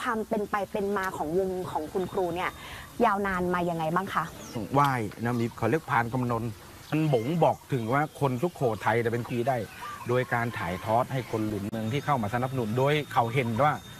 ความเป็นไปเป็นมาของวงของคุณครูเนี่ยยาวนานมายังไงบ้างคะไหว้นะมีเขาเรียกพานกำนนมันบ่งบอกถึงว่าคนสุโขทัยจะเป็นคุยได้ โดยการถ่ายทอดให้คนหลุนเมืองที่เข้ามาสนับสนุนโดยเขาเห็นว่า